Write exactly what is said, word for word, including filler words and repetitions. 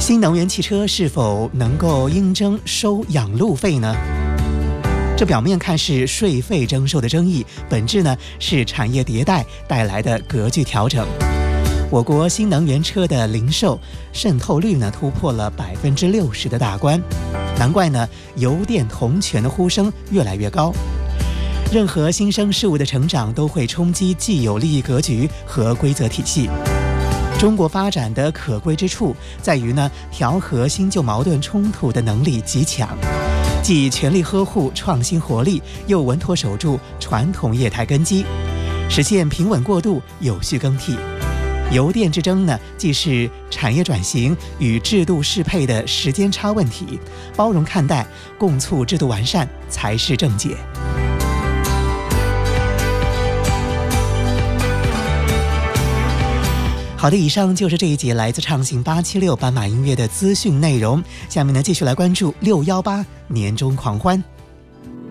新能源汽车是否能够应征收养路费呢？这表面看是税费征收的争议，本质呢是产业迭代带来的格局调整。我国新能源车的零售渗透率呢突破了百分之六十的大关，难怪呢油电同权的呼声越来越高。任何新生事物的成长都会冲击既有利益格局和规则体系。中国发展的可贵之处在于呢，调和新旧矛盾冲突的能力极强，既全力呵护创新活力，又稳妥守住传统业态根基，实现平稳过渡、有序更替。油电之争呢，既是产业转型与制度适配的时间差问题，包容看待，共促制度完善才是正解。好的，以上就是这一节来自畅行八七六斑马音乐的资讯内容。下面呢，继续来关注六一八年终狂欢。